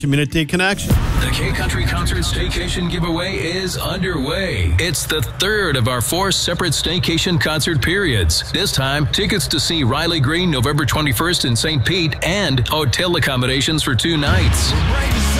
Community Connection. The K-Country Concert Staycation giveaway is underway. It's the third of our 4 separate staycation concert periods. This time, tickets to see Riley Green November 21st in St. Pete and hotel accommodations for 2 nights.